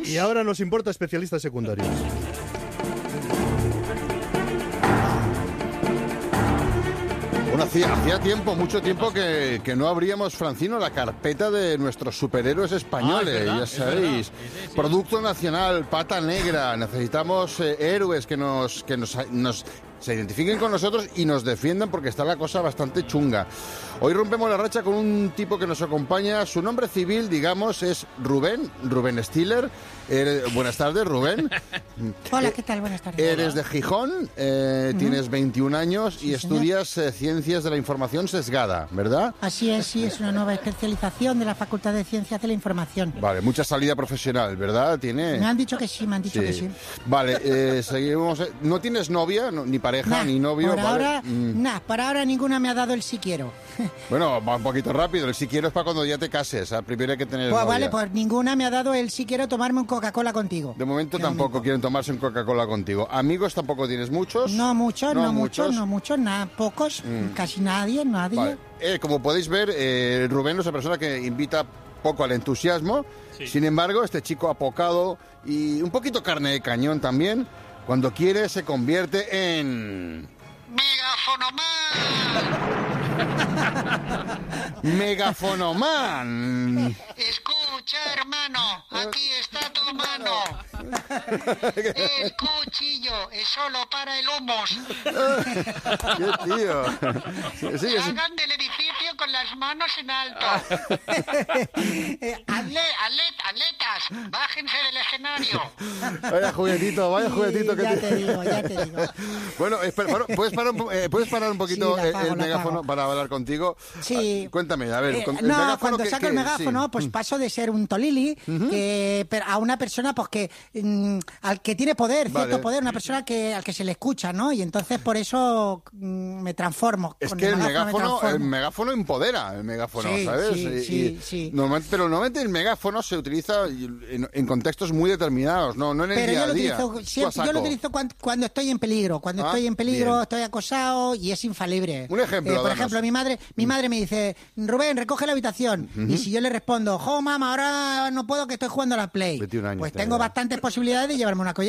Y ahora nos importa especialistas secundarios. Bueno, hacía tiempo, mucho tiempo que no abríamos, Francino, la carpeta de nuestros superhéroes españoles, ya sabéis. Sí. Producto nacional, pata negra. Necesitamos héroes que se identifiquen con nosotros y nos defiendan porque está la cosa bastante chunga. Hoy rompemos la racha con un tipo que nos acompaña. Su nombre civil, digamos, es Rubén Stiller. Buenas tardes, Rubén. Hola, ¿qué tal? Buenas tardes. Eres de Gijón, tienes 21 años y estudias Ciencias de la Información Sesgada, ¿verdad? Así es, sí, es una nueva especialización de la Facultad de Ciencias de la Información. Vale, mucha salida profesional, ¿verdad? ¿Tiene? Me han dicho que sí, que sí. Vale, seguimos. ¿No tienes novia, ni pareja, ni novio? Por ¿vale? ahora, por ahora ninguna me ha dado el sí quiero. Bueno, va un poquito rápido. El sí quiero es para cuando ya te cases. Primero hay que tener novia. Vale, pues ninguna me ha dado el sí quiero tomarme un Coca-Cola contigo. De momento tampoco quieren tomarse un Coca-Cola contigo. ¿Amigos tampoco tienes muchos? No muchos, nada, pocos, casi nadie. Vale. Como podéis ver, Rubén es una persona que invita poco al entusiasmo. Sí. Sin embargo, este chico apocado y un poquito carne de cañón también, cuando quiere se convierte en... ¡Megafonoman! Escucha, hermano, aquí está tu mano. El cuchillo es solo para el humus. ¡Qué tío! Sí, hagan del edificio con las manos en alto. Atletas, bájense del escenario. Vaya juguetito que ya te digo. Bueno, ¿puedes parar un poquito el megáfono para hablar contigo? Sí. Cuéntame, a ver. Cuando saco el megáfono, pues paso de ser un tolili a una persona pues que al que tiene poder, cierto poder, una persona al que se le escucha, ¿no? Y entonces por eso me transformo. Es que el megáfono empodera, ¿sabes? Sí. Pero normalmente el megáfono se utiliza en contextos muy determinados, no en el día a día. Yo lo utilizo cuando estoy en peligro. Cuando estoy en peligro, estoy acosado y es infalible. Un ejemplo. Por ejemplo, mi madre me dice, Rubén, recoge la habitación. Y si yo le respondo, mamá, ahora no puedo que estoy jugando a la Play. 21 años, pues tengo bastantes posibilidades de llevarme una collera.